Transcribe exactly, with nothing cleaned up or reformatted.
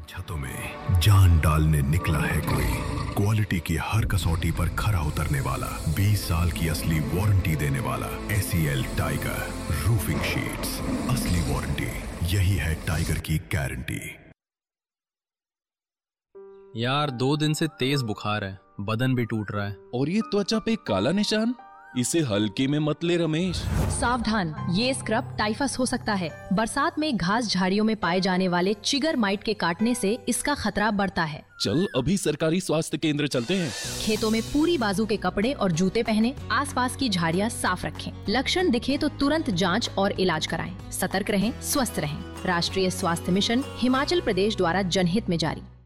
छतों में जान डालने निकला है कोई, क्वालिटी की हर कसौटी पर खरा उतरने वाला, बीस साल की असली वारंटी देने वाला एसीएल टाइगर रूफिंग शीट्स, असली वारंटी, यही है टाइगर की गारंटी। यार दो दिन से तेज बुखार है, बदन भी टूट रहा है। और ये त्वचा पे काला निशान, इसे हल्के में मत ले रमेश। सावधान, ये स्क्रब टाइफस हो सकता है। बरसात में घास झाड़ियों में पाए जाने वाले चिगर माइट के काटने से इसका खतरा बढ़ता है। चल अभी सरकारी स्वास्थ्य केंद्र चलते हैं। खेतों में पूरी बाजू के कपड़े और जूते पहने, आसपास की झाड़ियाँ साफ रखें। लक्षण दिखे तो तुरंत जांच और इलाज कराएं। सतर्क रहें, स्वस्थ रहें। राष्ट्रीय स्वास्थ्य मिशन हिमाचल प्रदेश द्वारा जनहित में जारी।